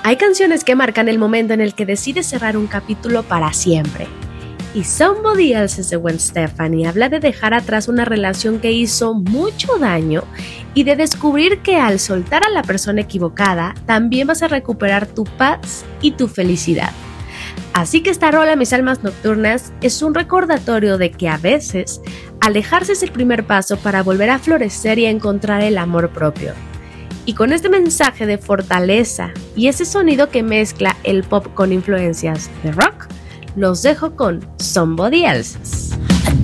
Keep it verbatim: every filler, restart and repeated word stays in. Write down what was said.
Hay canciones que marcan el momento en el que decides cerrar un capítulo para siempre. Y Somebody Else de Gwen Stefani habla de dejar atrás una relación que hizo mucho daño y de descubrir que al soltar a la persona equivocada, también vas a recuperar tu paz y tu felicidad. Así que esta rola, Mis Almas Nocturnas, es un recordatorio de que a veces alejarse es el primer paso para volver a florecer y a encontrar el amor propio. Y con este mensaje de fortaleza y ese sonido que mezcla el pop con influencias de rock, los dejo con Somebody Else.